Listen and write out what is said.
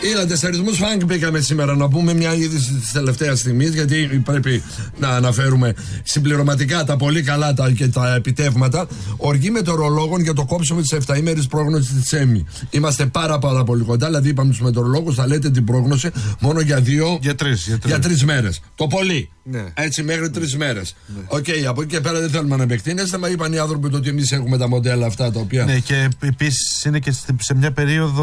Είδατε, σε ρυθμούς φανκ μπήκαμε σήμερα να πούμε μια είδηση της τελευταίας στιγμής, γιατί πρέπει να αναφέρουμε συμπληρωματικά τα πολύ καλά και τα επιτεύγματα. Οργή μετεωρολόγων για το κόψιμο της 7ημερης πρόγνωσης της ΕΜΗ. Είμαστε πάρα πολύ κοντά, δηλαδή είπαμε στους μετεωρολόγους θα λέτε την πρόγνωση μόνο για 3 μέρες. Το πολύ. Ναι. Έτσι μέχρι 3 μέρες. Οκ, από εκεί και πέρα δεν θέλουμε να επεκτείνεστε. Μα είπαν οι άνθρωποι ότι εμείς έχουμε τα μοντέλα αυτά τα οποία. Ναι, και επίσης είναι και σε μια περίοδο